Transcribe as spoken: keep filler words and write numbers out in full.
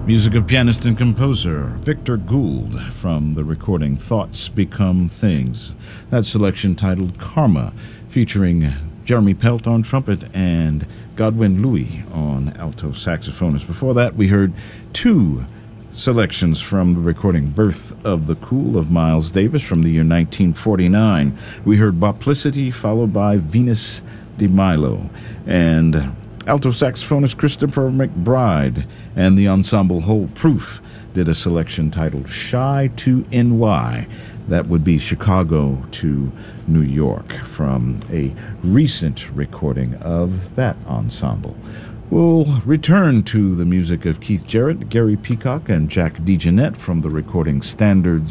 Music of pianist and composer Victor Gould from the recording Thoughts Become Things. That selection titled Karma, featuring Jeremy Pelt on trumpet and Godwin Louis on alto saxophonist. Before that, we heard two selections from the recording Birth of the Cool of Miles Davis from the year nineteen forty-nine. We heard Boplicity followed by Venus de Milo, and alto saxophonist Christopher McBride and the ensemble Whole Proof did a selection titled Shy to N Y. That would be Chicago to New York from a recent recording of that ensemble. We'll return to the music of Keith Jarrett, Gary Peacock, and Jack DeJohnette from the recording Standards